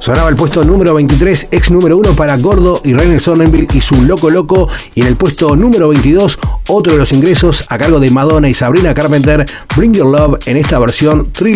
Sonaba el puesto número 23, ex número 1 para Gordo y Rainer Sonnenfeld y su Loco Loco. Y en el puesto número 22, otro de los ingresos a cargo de Madonna y Sabrina Carpenter, Bring Your Love en esta versión